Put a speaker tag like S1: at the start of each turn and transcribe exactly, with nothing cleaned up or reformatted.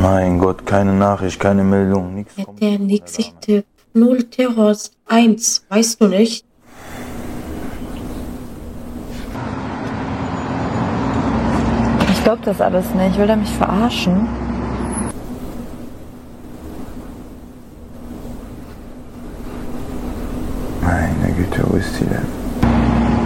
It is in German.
S1: Mein Gott, keine Nachricht, keine Meldung, nichts.
S2: Ja, der Nixie-Tipp. Null Terrors. Eins. Weißt du nicht?
S3: Ich glaub das alles nicht. Will der mich verarschen?
S1: Meine Güte, wo ist die denn?